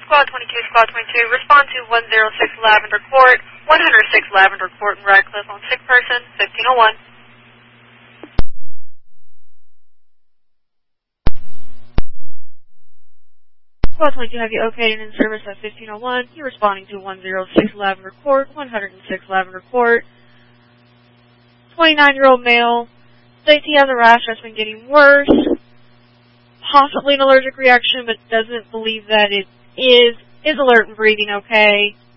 Squad 22, Squad 22, respond to 106 Lavender Court, 106 Lavender Court in Radcliffe on sick person, 1501. Squad 22, have you okayed and in service at 1501. You're responding to 106 Lavender Court, 106 Lavender Court. 29-year-old male states he has a rash that's been getting worse. Possibly an allergic reaction, but doesn't believe that it is alert and breathing okay.